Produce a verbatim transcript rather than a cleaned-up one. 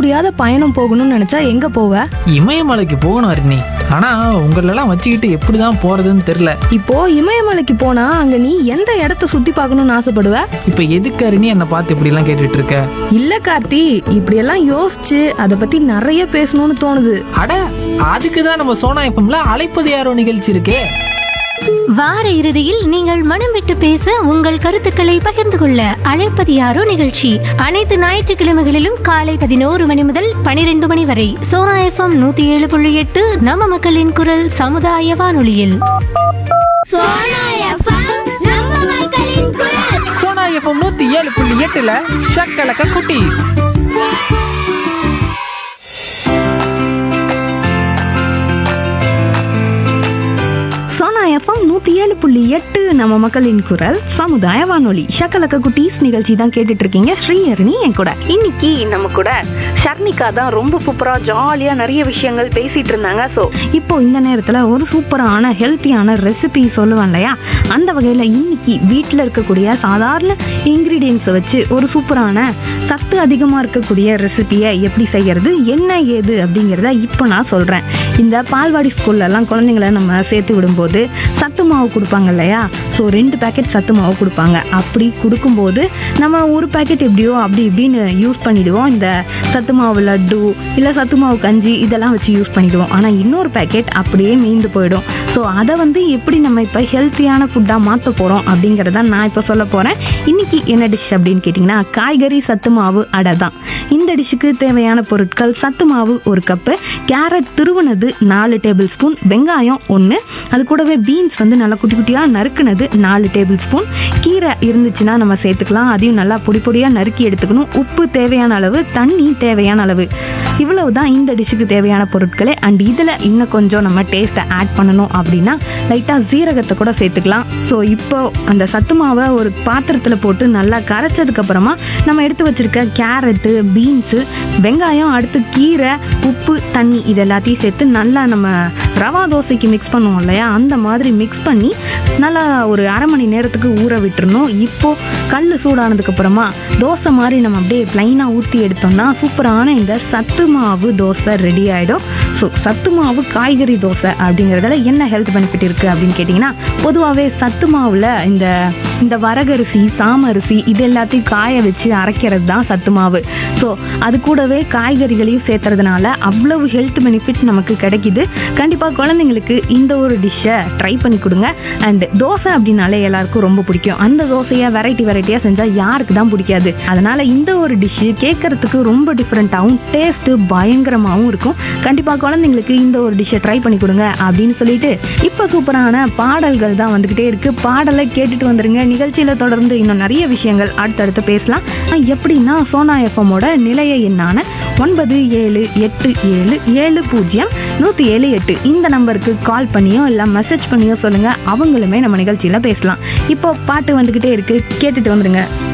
முடியாத பயணம் போகணும்னு நினைச்சா எங்க போவ? இமயமலைக்கு போகணும் அருணி. ஆனா உங்களெல்லாம் வச்சுக்கிட்டு எப்படிதான் போறதுன்னு தெரியல. இப்போ இமயமலைக்கு போனா அங்க நீ எந்த இடத்த சுத்தி பார்க்கணும்னு ஆசைப்படுவ? இப்ப எதுக்கு அருணி என்னை பார்த்து இப்படி எல்லாம் கேட்டுட்டு இருக்க? இல்ல கார்த்தி, இப்படி எல்லாம் யோசிச்சு அதை பத்தி நிறைய பேசணும்னு தோணுது. அட, அதுக்குதான் நம்ம சோனா எஃப்எம்ல அழைப்பது யாரோ நிகழ்ச்சி இருக்கே. வார இறுதியில் நீங்கள் மனம் விட்டு பேச உங்கள் கருத்துக்களை பகிர்ந்து கொள்ள அழைப்பது யாரோ நிகழ்ச்சி அனைத்து ஞாயிற்றுக்கிழமைகளிலும் காலை பதினோரு மணி முதல் பனிரெண்டு மணி வரை சோனா எஃப்எம் நூத்தி ஏழு புள்ளி எட்டு நம்ம மக்களின் குரல் சமுதாய வானொலியில். சோனா எஃப்எம் நூத்தி ஏழு புள்ளி எட்டுல ஷக்கலக்க குட்டி. எஃப்எம் நூத்தி ஏழு புள்ளி எட்டு நம்ம மக்களின் குரல் சமுதாய வானொலி. ஷக்கலக்க குட்டீஸ் நிகழ்ச்சி தான் கேட்டுட்டு இருக்கீங்க. ஸ்ரீஹரணி என் கூட. இன்னைக்கு நம்ம கூட ஷர்னிகா தான் ரொம்ப சூப்பரா ஜாலியா நிறைய விஷயங்கள் பேசிட்டு இருந்தாங்க. ஸோ இப்போ இந்த நேரத்துல ஒரு சூப்பரான ஹெல்த்தியான ரெசிபி சொல்லுவேன் இல்லையா, அந்த வகையில இன்னைக்கு வீட்டில் இருக்கக்கூடிய சாதாரண இன்கிரீடியன்ஸை வச்சு ஒரு சூப்பரான சத்து அதிகமா இருக்கக்கூடிய ரெசிபியை எப்படி செய்யறது, என்ன ஏது அப்படிங்கிறத இப்போ நான் சொல்றேன். இந்த பால்வாடி ஸ்கூல்ல எல்லாம் குழந்தைங்களை நம்ம சேர்த்து விடும்போது சத்து மாவு கொடுப்பாங்க இல்லையா. ஸோ ரெண்டு பேக்கெட் சத்து மாவு கொடுப்பாங்க. அப்படி கொடுக்கும்போது நம்ம ஒரு பேக்கெட் எப்படியோ அப்படி இப்படின்னு யூஸ் பண்ணிடுவோம். இந்த சத்து மாவு லட்டு இல்லை சத்து மாவு கஞ்சி இதெல்லாம் வச்சு யூஸ் பண்ணிடுவோம். ஆனால் இன்னொரு பேக்கெட் அப்படியே மீந்து போயிடும். ஸோ அதை வந்து எப்படி நம்ம இப்போ ஹெல்த்தியான ஃபுட்டாக மாற்ற போகிறோம் அப்படிங்கிறத நான் இப்போ சொல்ல போகிறேன். இன்னைக்கு என்ன டிஷ் அப்படின்னு கேட்டிங்கன்னா காய்கறி சத்து மாவு அடை தான். இந்த டிஷ்ஷுக்கு தேவையான பொருட்கள்: சத்து மாவு ஒரு கப்பு, கேரட் துருவுனது நாலு டேபிள் ஸ்பூன், வெங்காயம் ஒன்று, அது கூடவே பீன்ஸ் வந்து நல்லா குட்டி குட்டியாக நறுக்குனது நாலு டேபிள் ஸ்பூன், கீரை இருந்துச்சுன்னா நம்ம சேர்த்துக்கலாம், அதையும் நல்லா பொடி பொடியாக நறுக்கி எடுத்துக்கணும், உப்பு தேவையான அளவு, தண்ணி தேவையான அளவு. இவ்வளவு தான் இந்த டிஷ்ஷுக்கு தேவையான பொருட்களே. அண்ட் இதில் இன்னும் கொஞ்சம் நம்ம டேஸ்ட்டை ஆட் பண்ணணும் அப்படின்னா லைட்டாக சீரகத்தை கூட சேர்த்துக்கலாம். ஸோ இப்போ அந்த சத்து மாவை ஒரு பாத்திரத்தில் போட்டு நல்லா கரைச்சதுக்கப்புறமா நம்ம எடுத்து வச்சுருக்க கேரட்டு, பீன்ஸு, வெங்காயம், அடுத்து கீரை, உப்பு, தண்ணி இது எல்லாத்தையும் சேர்த்து நல்லா நம்ம ரவா தோசைக்கு மிக்ஸ் பண்ணுவோம் இல்லையா, அந்த மாதிரி மிக்ஸ் பண்ணி நல்லா ஒரு அரை மணி நேரத்துக்கு ஊற விட்டுறணும். இப்போது கல் சூடானதுக்கப்புறமா தோசை மாதிரி நம்ம அப்படியே ப்ளைனாக ஊற்றி எடுத்தோம்னா சூப்பரான இந்த சத்து மாவு தோசை ரெடி ஆகிடும். ஸோ சத்து மாவு காய்கறி தோசை அப்படிங்கிறதுல என்ன ஹெல்த் பெனிஃபிட் இருக்குது அப்படின்னு கேட்டிங்கன்னா, பொதுவாகவே சத்து மாவில் இந்த இந்த வரகரிசி, சாமரிசி இது எல்லாத்தையும் காய வச்சு அரைக்கிறது தான் சத்து மாவு. ஸோ அது கூடவே காய்கறிகளையும் சேர்த்துறதுனால அவ்வளவு ஹெல்த் பெனிஃபிட் நமக்கு கிடைக்கிது. கண்டிப்பாக குழந்தைங்களுக்கு இந்த ஒரு டிஷ்ஷை ட்ரை பண்ணி கொடுங்க. அண்ட் தோசை அப்படின்னாலே எல்லாருக்கும் ரொம்ப பிடிக்கும். அந்த தோசையை வெரைட்டி வெரைட்டியாக செஞ்சால் யாருக்கு தான் பிடிக்காது. அதனால் இந்த ஒரு டிஷ்ஷு கேட்குறதுக்கு ரொம்ப டிஃப்ரெண்ட்டாகவும் டேஸ்ட்டு பயங்கரமாகவும் இருக்கும். கண்டிப்பாக குழந்தைங்களுக்கு இந்த ஒரு டிஷ்ஷை ட்ரை பண்ணி கொடுங்க அப்படின்னு சொல்லிட்டு இப்போ சூப்பரான பாடல்கள் தான் வந்துக்கிட்டே இருக்குது. பாடலை கேட்டுட்டு வந்துருங்க. நிகழ்ச்சியில் தொடர்ந்து இன்னும் நிறைய விஷயங்கள் அடுத்தடுத்து பேசலாம். எப்படின்னா சோனா எஃப்எம்மோட நிலைய எண்ணான ஒன்பது ஏழு எட்டு ஏழு ஏழு பூஜ்ஜியம் நூற்றி ஏழு எட்டு இந்த நம்பருக்கு கால் பண்ணியோ இல்லை மெசேஜ் பண்ணியோ சொல்லுங்கள். அவங்களுமே நம்ம நிகழ்ச்சியில் பேசலாம். இப்போ பாட்டு வந்துக்கிட்டே இருக்குது, கேட்டுட்டு வந்துடுங்க.